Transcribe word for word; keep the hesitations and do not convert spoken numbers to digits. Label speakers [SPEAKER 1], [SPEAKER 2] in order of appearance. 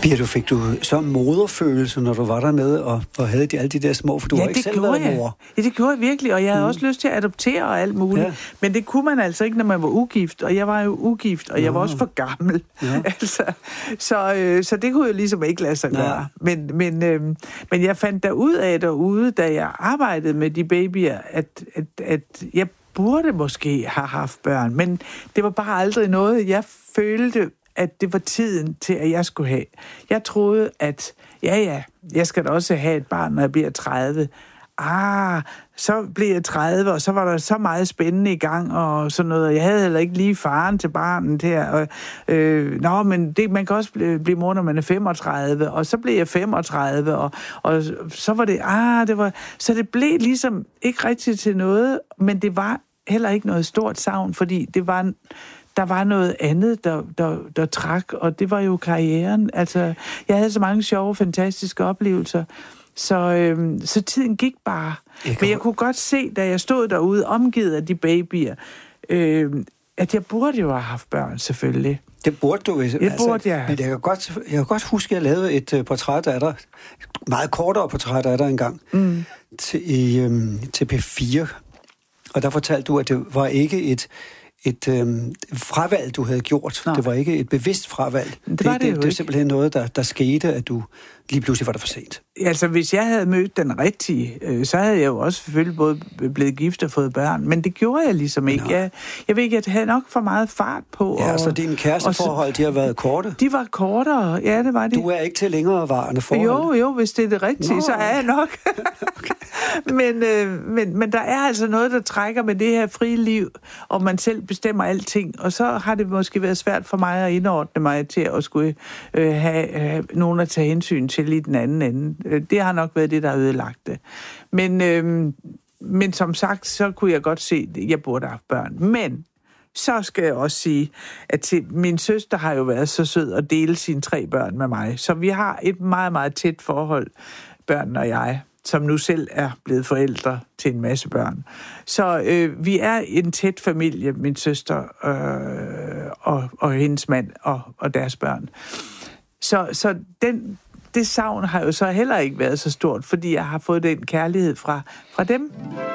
[SPEAKER 1] Pia, du fik du så moderfølelse, når du var dernede og, og havde de, alle de der små, for du
[SPEAKER 2] ja,
[SPEAKER 1] har ikke selv været mor.
[SPEAKER 2] Ja, det gjorde jeg virkelig, og jeg havde mm. også lyst til at adoptere og alt muligt. Ja. Men det kunne man altså ikke, når man var ugift, og jeg var jo ugift, og jeg var også for gammel. Ja. altså, så, øh, så det kunne jeg ligesom ikke lade sig gøre. Ja. Men, men, øh, men jeg fandt der ud af derude, da jeg arbejdede med de babyer, at, at, at jeg burde måske have haft børn, men det var bare aldrig noget, jeg følte, at det var tiden til, at jeg skulle have. Jeg troede, at ja, ja, jeg skal da også have et barn, når jeg bliver tredive. Ah, så blev jeg tredive, og så var der så meget spændende i gang, og sådan noget. Jeg havde heller ikke lige faren til barnet her. Og, øh, nå, men det, man kan også blive, blive mor, når man er femogtredive, og så blev jeg femogtredive, og, og så var det, ah, det var, så det blev ligesom ikke rigtigt til noget, men det var heller ikke noget stort savn, fordi det var der var noget andet, der, der, der trak, og det var jo karrieren. Altså, jeg havde så mange sjove, fantastiske oplevelser, så, øhm, så tiden gik bare. Jeg Men jeg kunne godt se, da jeg stod derude, omgivet af de babyer, øhm, at jeg burde jo have haft børn, selvfølgelig.
[SPEAKER 1] Det burde du.
[SPEAKER 2] Det altså, burde jeg.
[SPEAKER 1] Men jeg kan, godt, jeg kan godt huske, at jeg lavede et uh, portræt af dig, meget kortere portræt af dig engang, mm. til, i, øhm, til P fire. Og der fortalte du, at det var ikke et et øhm, fravalg, du havde gjort. Nå. Det var ikke et bevidst fravalg.
[SPEAKER 2] Det, det var det, det,
[SPEAKER 1] det, det er simpelthen noget, der, der skete, at du lige pludselig var der for sent.
[SPEAKER 2] Altså, hvis jeg havde mødt den rigtige, øh, så havde jeg jo også selvfølgelig både blevet gift og fået børn, men det gjorde jeg ligesom ikke. Jeg, jeg ved ikke, jeg havde nok for meget fart på.
[SPEAKER 1] Ja,
[SPEAKER 2] og,
[SPEAKER 1] så dine kæresteforhold, de har været korte?
[SPEAKER 2] De var kortere, ja, det var de.
[SPEAKER 1] Du er ikke til længerevarende forhold?
[SPEAKER 2] Jo, jo, hvis det er det rigtige, Nå. så er jeg nok. men, øh, men, men der er altså noget, der trækker med det her frie liv, og man selv bestemmer alting, og så har det måske været svært for mig at indordne mig til at skulle øh, have, have nogen at tage hensyn til i den anden ende. Det har nok været det, der har ødelagt det. Men, øh, men som sagt, så kunne jeg godt se, at jeg burde have haft børn. Men så skal jeg også sige, at til, min søster har jo været så sød at dele sine tre børn med mig. Så vi har et meget, meget tæt forhold, børn og jeg, som nu selv er blevet forældre til en masse børn. Så øh, vi er en tæt familie, min søster øh, og, og hendes mand og, og deres børn. Så, så den, det savn har jo så heller ikke været så stort, fordi jeg har fået den kærlighed fra, fra dem.